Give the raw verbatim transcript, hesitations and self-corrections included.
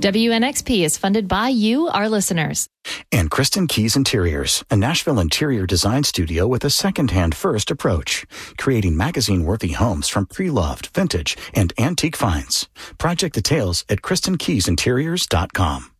W N X P is funded by you, our listeners. And Kristen Keys Interiors, a Nashville interior design studio with a second-hand first approach, creating magazine-worthy homes from pre-loved, vintage, and antique finds. Project details at kristen keys interiors dot com.